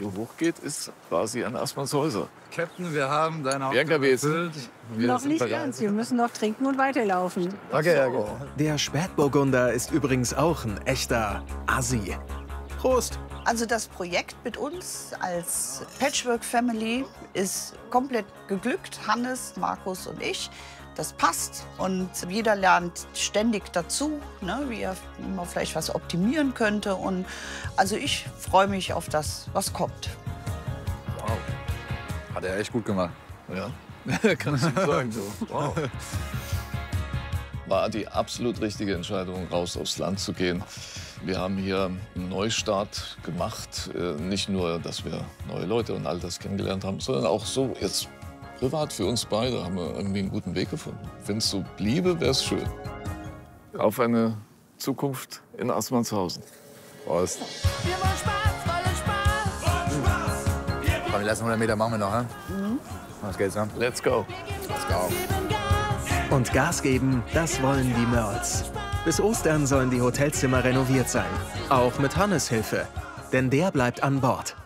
Treppe hochgeht, ist quasi ein Assmannshäuser. Captain, wir haben deine Bianca, wie ist erfüllt. Wir Noch sind nicht bereit. ganz. Wir müssen noch trinken und weiterlaufen. Okay. Der Spätburgunder ist übrigens auch ein echter Assi. Prost! Also das Projekt mit uns als Patchwork Family ist komplett geglückt. Hannes, Markus und ich. Das passt und jeder lernt ständig dazu, ne, wie er immer vielleicht was optimieren könnte. Und also ich freue mich auf das, was kommt. Wow. Hat er echt gut gemacht. Ja, kannst du sagen. So. Wow. War die absolut richtige Entscheidung, raus aufs Land zu gehen. Wir haben hier einen Neustart gemacht. Nicht nur, dass wir neue Leute und all das kennengelernt haben, sondern auch so jetzt privat für uns beide haben wir irgendwie einen guten Weg gefunden. Wenn es so bliebe, wäre es schön. Auf eine Zukunft in Assmannshausen. Prost. Wir wollen Spaß, wollen Spaß. Komm, die letzten 100 Meter machen wir noch, hä? Was geht's, ne? Let's go. Let's go. Und Gas geben, das wollen die Nerds. Bis Ostern sollen die Hotelzimmer renoviert sein. Auch mit Hannes' Hilfe. Denn der bleibt an Bord.